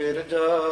ਫਿਰ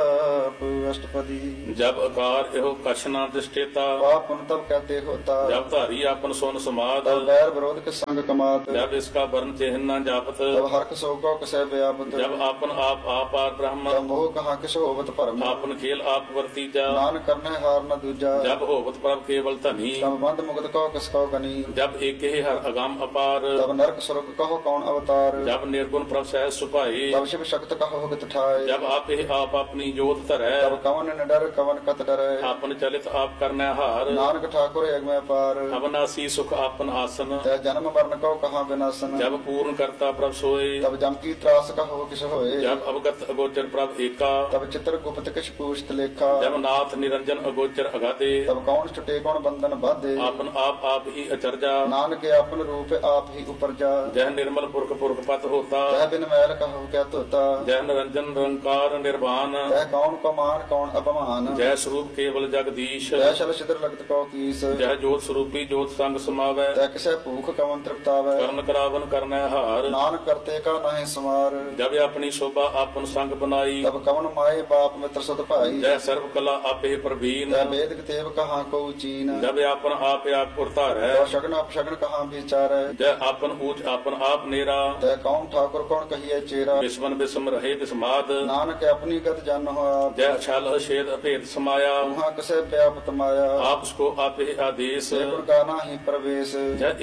ਜਾਪ ਅਸ਼ਟਪਦੀ। जब आकार एहो कछ न दृष्टेता, पाप पुण्य तब कहते होता। जब धारी आपन सोन समाद, तब बैर विरोध के संग कमात। जब इसका वर्ण चिन्ह न जापत, तब हर्क शोको कसै व्यापत। जब आपन आप आपार ब्रह्म, तब मोह कहाँ किस होवत भरम। आपन खेल आप वर्तीजा, नान करने हार न दूजा। जब होवत प्रभ केवल धनी, तब बंद मुक्त कहो किसको गनी। जब एक ही हर अगम अपार, तब नरक स्वर्ग कहो कौन अवतार। जब निर्गुण प्रभ सहज सुपाई, तब शिव शक्त कहो हित ठाय। जब आप ही आप अपनी जोत धरै, तब कवन न डर कवन कत डरै। आपन चलित आप करने हार, नानक ठाकुर अगमै पार। अवनासी सुख आपन आसन, तै जन्म मरण कहो कहाँ विनाशन। जब पूर्ण करता प्रभ सोए, तब जम की त्रास कहो किस होए। जब अवगत अगोचर प्रभ एका, तब चित्र गुप्त किस पूछत लेखा। जब नाथ निरंजन अगोचर अगाधे, तब कौन छुटे कौन बंधन बाधे। आपन आप ही अचरजा, नानक अपन रूप आप ही उपरजा। जह निर्मल पुरख पुरख पत होता, तह बिन मैल कहो क्या तोता। जह निरंजन निरंकार निर्वाण, तह कौन को मान कौन अपमान। जय स्वरूप केवल जगदीश, तह शल छिद्र लगत कौ कीस। जय जोत स्वरूपी जोत संग समावै, तह किसै भूख कवन तृप्तावै। करण करावन करनै हार, नानक करते का नहीं समार। जब अपनी शोभा आपन संग बनाई, तब कवन माए बाप मित्र सत भाई। जय सर्व कला आपे प्रवीण, तह वेद कितेब कहाँ को चीन। जब आपन आप पुरतारै, तह शगन अपशगन कहाँ विचारै। जय आपन ऊंच आपन आप नेरा, तह कौन ठाकुर कौन कहिए चेरा। विस्मन विस्म रहे विस्माद, नानक अपनी गत जान हो आप। जय छल छेद अभेद समाया, वहाँ किसे व्यापत माया। आप उसको आपे आदेश, गुण गाना ही प्रवेश। जय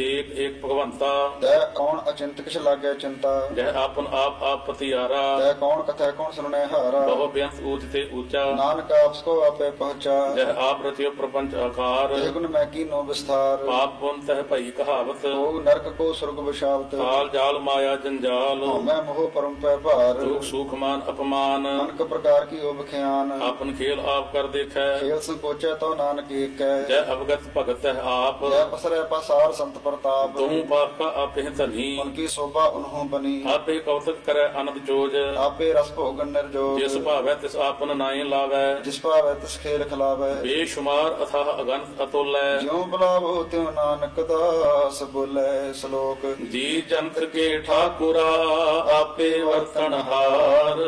एक भगवंता, तह कौन अचिंत किस लागे चिंता। जय आपन आप पतियारा, तह कौन कथा कौन सुनने हारा। बहु व्यंत ऊंच ते ऊंचा, नानक आपको आपे पहुंचा। जय आप रतियो प्रपंच आकार, ते गुण मैं की नो विस्तार। पाप पुन तह भई कहावत, ओ नरक को स्वर्ग विशालत। काल जाल माया जंजाल, मैं मोह परम पै भार। दुख सुख मान अपमान, अनक प्रकार की ओब ख्यान। आपन खेल आप कर देखै, खेल संकोचे तो नानक एक है। जय अवगत भगत है आप, जय पसरे पसार संत प्रताप। तुम पाप का आपे धनी, उनकी शोभा उन्हों बनी। आपे कौतक करे अनंत जोज, आपे रस भोगन निर्जोग। जिस भावै तिस आपन नाई लावै, जिस पावै तिस खेल खिलावै। बेशुमार अथाह अगंत अतुलै, ज्यों बुलावो त्यों नानक दास बोले श्लोक। जी जंत के ठाकुरा आपे वर्तन हार,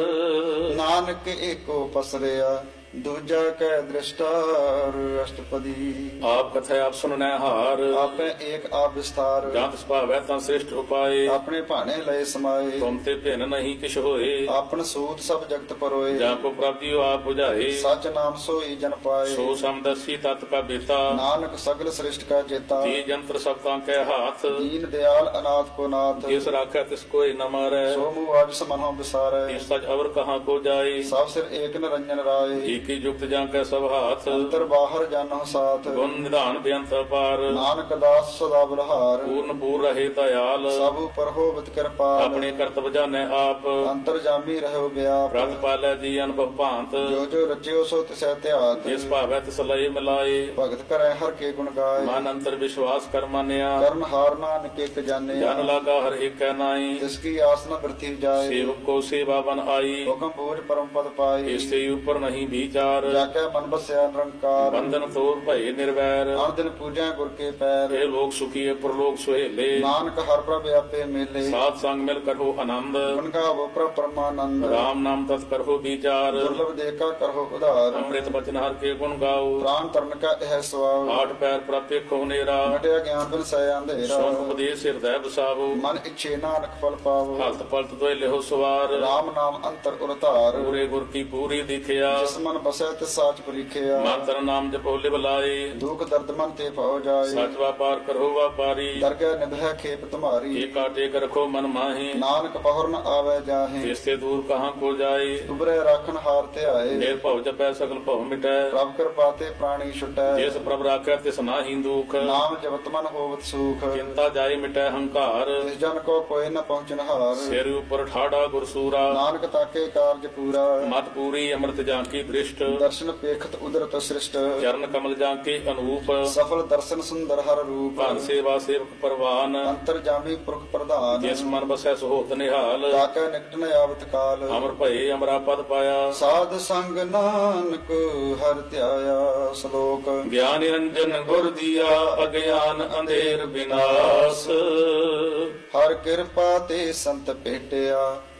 नानक एको पसरिया दूजा कै दृष्टार अष्टपदी। आप कथे आप सुनने हार, आपे एक आप विस्तार। जात भावै तं श्रेष्ठ उपाय, अपने भाने लय समाये। तुम ते भिन नहीं किछ होए, आपन सूत सब जगत परोए। जाको प्राप्तियो आप बुझाए, सच नाम सोई जन पाए। सो समदर्शी तत् का बेता, नानक सगल श्रेष्ठ का जेता। जी जंत्र सब तां कै हाथ, दीन दयाल अनाथ को नाथ। जिस राखै तिस कोई न मारै, सो मुँह आज समनों विसारे। इस सच अवर कहाँ को जाए, सब सिर एक निरंजन राय। की युक्त जांकै सब हाथ, अंतर बाहर जानो साथ। गुण निधान बेअंत अपार, नानक दास सदा बलहार। पूर्ण पूर रहे दयाल, सब पर होवत कृपाल। अपने कर्तव्य जाने आप, अंतर जामी रहो व्याप। प्रत पालै जी अनुभव भांत, जो जो रचियो सो तिसै त्यात। जिस भावै तिस लय मिलाए, भगत करे हर के गुण गाय। मन अंतर विश्वास कर मानिया, कर्ण हार नानक एक जाने। जन लागा हर एक नाई, जिसकी आस न वृथि जाए। सेवक को सेवा बन आई, हुक्म बोझ परम पद पाए। इससे ऊपर नहीं विचार, जाके मन बसया निरंकार। बंधन तोड़ भय निर्वैर, हर दिन पूजा गुर के पैर। हे लोग सुखी प्रलोक सुहेले, नानक हर प्रभ आपे मेले। साथ संग मिल करहो आनंद, गुण गावो प्रभ परमानंद। राम नाम तत् करहो विचार, दुर्लभ देखा करहो उधार। अमृत बचन हर के गुण गाओ, प्राण तरण का यह स्वभाव। आठ पैर प्रत्येक नेरा, घटया ज्ञान बिन सय अंधेरा। सोन उपदेश हृदय बसावो, मन इच्छे नानक फल पावो। हलत पलत दोय लेहो सवार, राम नाम अंतर उरतार। पूरे गुर की पूरी दिखिया, जिस मन बसै तिस साच परीखिया। मंत्र नाम जपो लिव लाए, दुख दर्द मन ते पाओ जाए। सच व्यापार करहो व्यापारी, दरगह निभय खेप तुम्हारी। एक टेक रखो मन माही, नानक पहुर न आवे जाहे। इससे दूर कहाँ को जाए, उबरे राखन हार ते आए। ढेर भव जपै सकल भव मिटै, प्रभ कृपा ते प्राणी छुटै। जिस प्रभ राखै तिस नाहि दुख, नाम जपत मन होवत सुख। चिंता जाय मिटै हंकार, तिस जन को कोई न पहुँचन हार। सिर ऊपर ठाड़ा गुरसूरा, नानक ताके कारज पूरा। मत पूरी अमृत जाकी दृष्ट, दर्शन पेखत उदरत सृष्ट। चरण कमल जाके अनूप, सफल दर्शन सुंदर हर रूप। भान सेवा सेवक परवान, अंतर जामी पुरख प्रधान। जिस मन बसै सुहोत निहाल, ताके निकट न आवत काल। अमर भये अमरा पद पाया, साध संग नानक हर त्याया श्लोक। ज्ञान निरंजन गुर दिया, अज्ञान अंधेर विनाश, हर कृपा ते संत भेटिया।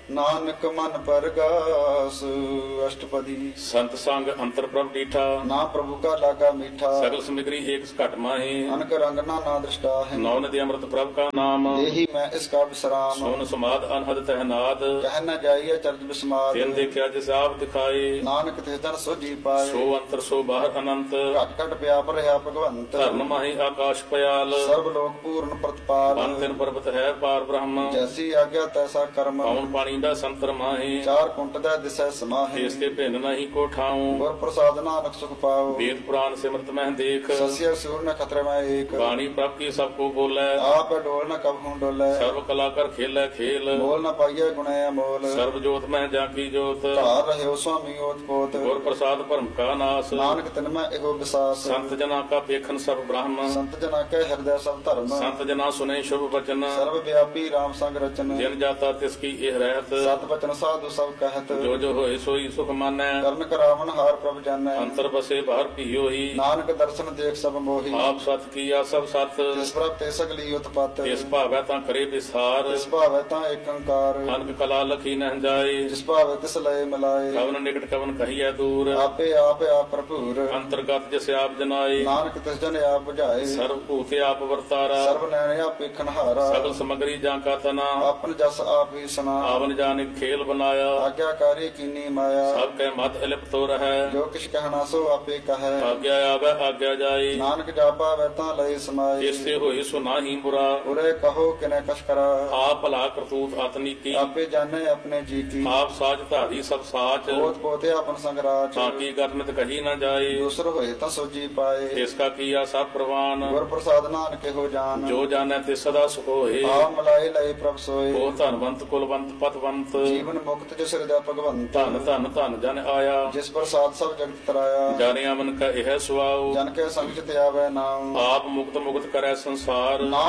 ਨਾਨਕ ਮਨ ਪਰਗਾਸ। ਅਸ਼ਟਪਦੀ। ਸੰਤ ਸੰਗ ਅੰਤਰ ਪ੍ਰਭ ਡੀਠਾ, ਨਾ ਪ੍ਰਭੂ ਕਾ ਲਾਗਾ ਮੀਠਾ। ਸਗਲ ਸਮਿਗਰੀ ਏਕ ਘਟ ਮਾਹੀ, ਅਨਕ ਰੰਗ ਨਾ ਦ੍ਰਿਸ਼ਟਾ ਹੈ। ਨੌ ਨਦੀ ਅੰਮ੍ਰਿਤ ਪ੍ਰਭ ਕਾ ਨਾਮ, ਇਹੀ ਮੈਂ ਇਸ ਕਾ ਵਿਸਰਾਮ। ਸੋਨ ਸਮਾਦ ਅਨਹਦ ਤਹਿਨਾਦ, ਕਹਿ ਨ ਜਾਈਏ ਚਰਜ ਬਿਸਮਾਦ। ਤਿਨ ਦੇਖਿਆ ਜਿਸ ਆਪ ਦਿਖਾਏ, ਨਾਨਕ ਤੇ ਜਨ ਸੋਜੀ ਪਾਏ। ਸੋ ਅੰਤਰ ਸੋ ਬਾਹਰ ਅਨੰਤ, ਘਟ ਘਟ ਵਿਆਪ ਰਿਹਾ ਭਗਵੰਤ। ਧਰਨ ਮਾਹੀ ਆਕਾਸ਼ ਪਿਆਲ, ਸਰਬ ਲੋਕ ਪੂਰਨ ਪ੍ਰਤਪਾਲ। ਬਨ ਤਿਨ ਪਰਬਤ ਹੈ ਪਾਰ ਬ੍ਰਹਮ, ਜੈਸੀ ਆਗਿਆ ਤੈਸਾ ਕਰਮ। ਪਉਣ ਪਾਣੀ ਦਾ ਸੰਤਰ ਮਾਹੀ, ਚਾਰ ਕੁੰਟ ਦਾ ਦਿਸੈ ਸਮਾਹੀ। ਇਸ ਤੇ ਭਿੰਨ ਨਹੀਂ ਕੋ ਠਾਉ, ਗੁਰ ਪ੍ਰਸਾਦ ਨਾਨਕ ਸੁਖ ਪਾਓ। ਵੇਦ ਪੁਰਾਨ ਸਿਮਰਤ ਮਹਿ ਦੇਖ, ਸਸਿਆ ਸੂਰ ਨ ਖਤਰੇ ਮੈਂ ਏਕ। ਬਾਣੀ ਪ੍ਰਭ ਕੀ ਸਭ ਕੋ ਬੋਲੇ, ਆਪ ਡੋਲ ਨ ਕਬ ਹੂੰ ਡੋਲੇ। ਸਰਬ ਕਲਾ ਕਰ ਖੇਲੇ ਖੇਲ, ਬੋਲ ਨ ਪਾਈਏ ਗੁਣੇ ਅਮੋਲ। ਸਰਬ ਜੋਤ ਮਹਿ ਜਾ ਕੀ ਜੋਤ, ਧਾਰ ਰਹਿਓ ਸੁਆਮੀ ਓਤ ਪੋਤ। ਗੁਰ ਪ੍ਰਸਾਦ ਭਰਮ ਕਾ ਨਾਸ, ਨਾਨਕ ਤਿਨ ਮੈਂ ਇਹੋ ਵਿਸਾਸ। ਸੰਤ ਜਨਾ ਕਾ ਵੇਖਨ ਸਭ ਬ੍ਰਹਮ, ਸੰਤ ਜਨਾ ਕੈ ਹਿਰਦੈ ਸਭ ਧਰਮ। ਸੰਤ ਜਨਾ ਸੁਨੇ ਸ਼ੁਭ ਬਚਨ, ਸਰਬ ਵਿਆਪੀ ਰਾਮ ਸੰਗ ਰਚਨ। ਜਿਨ ਜਾਤਾ ਤਿਸ ਕੀ ਇਹ ਰਹਿਤ, ਸਤ ਬਚਨ ਸਾਧੂ ਸਭ ਕਹਿਤ। ਜੋ ਜੋ ਹੋਏ ਸੋਈ ਸੁਖ ਮਾਨੈ, ਕਰਨ ਕਰਾਵਨ ਹਾਰ ਪ੍ਰਭ ਜਾਣੈ। ਅੰਤਰ ਬਸੇ ਬਾਹਰ ਭੀਓਹੀ, ਨਾਨਕ ਦਰਸ਼ਨ ਦੇਖ ਸਭ ਮੋਹੀ। ਆਪ ਸਤ ਕੀਆ ਸਭ ਸਤ, ਜਿਸ ਪ੍ਰਭ ਤੇ ਸਗਲੀ ਉਤਪਤ। ਇਸ ਭਾਵੈ ਤਾਂ ਕਰੇ ਵਿਸਾਰ, ਜਿਸ ਭਾਵੈ ਤਾਂ ਏਕ ਓੰਕਾਰ। ਅਨਕ ਕਲਾ ਲਖੀ ਨਹਿ ਜਾਏ, ਜਿਸ ਭਾਵੈ ਤਿਸ ਲਏ ਮਿਲਾਏ। ਕਵਨ ਨਿਕਟ ਕਵਨ ਕਹੀਐ ਦੂਰ, ਆਪੇ ਆਪ ਭਰਪੂਰ। ਅੰਤਰਗਤ ਜਿਸ ਆਪ ਜਨਾਏ, ਨਾਨਕ ਤਿਸ ਜਨ ਆਪ ਬੁਝਾਏ। ਸਰਬ ਭੂਤੇ ਆਪ ਵਰਤਾਰਾ, ਸਰਬ ਨੈਣ ਆਪ ਵੇਖਣ ਹਾਰਾ। ਸਗਲ ਸਮਗਰੀ ਜਾਂ ਕਾ ਤਨਾ, ਆਪਨ ਜਸ ਆਪ ਹੀ ਸੁਨਾ। ਆਵਨ ਜਾਨਿਕ ਖੇਲ ਬਨਾਇਆ, ਆਗਿਆਕਾਰੀ ਕੀਨੀ ਮਾਇਆ। ਸਭ ਕੈ ਮਤ ਅਲਿਪਤੋ ਰਹੈ, ਜੋ ਕਿਛ ਕਹਿਣਾ ਸੋ ਆਪੇ ਕਹੈ। ਆਗਿਆ ਆਵੈ ਆਗਿਆ ਜਾਈ, ਨਾਨਕ ਜਾਪਾ ਵੈ ਤਾਂ ਲਏ ਸਮਾਏ। ਜਿਸ ਤੇ ਹੋਏ ਸੋ ਨਾਹੀ ਬੁਰਾ, ਉਰੇ ਕਹੋ ਕਿਨੈ ਕਛ ਕਰਾ। ਆਪ ਭਲਾ ਕਰਤੂਤ ਅਤਨੀਕੀ, ਆਪੇ ਜਾਣੈ ਆਪਣੇ ਜੀ ਕੀ। ਆਪ ਸਾਜ ਧਾਰੀ ਸਭ ਸਾਚ, ਪੋਤ ਪੋਤੇ ਆਪਨ ਸੰਗਰਾਜ। ਤਾਂ ਕੀ ਕਰਨਤ ਕਹੀ ਨਾ ਜਾਏ, ਦੂਸਰ ਹੋਏ ਤਾਂ ਸੋਜੀ ਪਾਏ। ਇਸ ਕਾ ਕੀਆ ਸਭ ਪ੍ਰਵਾਨ, ਗੁਰ ਪ੍ਰਸਾਦ ਨਾਨਕ ਇਹੋ ਜਾਨ। ਜੋ ਜਾਣੈ ਤੇ ਸਦਾ ਸੁਖ ਹੋਏ, ਆ ਮਲਾਏ ਲਏ ਪ੍ਰਭ ਸੋਏ। ਉਹ ਧਨਵੰਤ ਕੁਲਵੰਤ ਪਤਵੰਤ, ਜੀਵਨ ਮੁਕਤ ਜਿਸ ਹਿਰਦੈ ਭਗਵੰਤ। ਧਨ ਧਨ ਧਨ ਜਨ ਆਇਆ, ਜਿਸ ਪ੍ਰਸਾਦ ਸਭ ਜਗਤ ਤਰਾਇਆ। ਜਾਣਿਆ ਮਨ ਕਾ ਇਹ ਸੁਆਉ, ਜਨ ਕੇ ਸੰਗ ਚ ਤੇ ਆਵੈ ਨਾਮ। ਆਪ ਮੁਕਤ ਮੁਕਤ ਕਰੈ ਸੰਸਾਰ।